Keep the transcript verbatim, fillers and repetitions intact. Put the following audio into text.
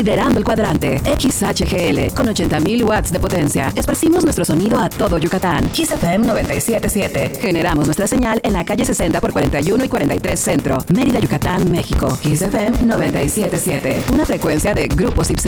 liderando el cuadrante. X H G L, con ochenta mil watts de potencia. Esparcimos nuestro sonido a todo Yucatán. Kiss F M noventa y siete punto siete. Generamos nuestra señal en la calle sesenta por cuarenta y uno y cuarenta y tres Centro, Mérida, Yucatán, México. Kiss F M noventa y siete punto siete. Una frecuencia de Grupo Zipse.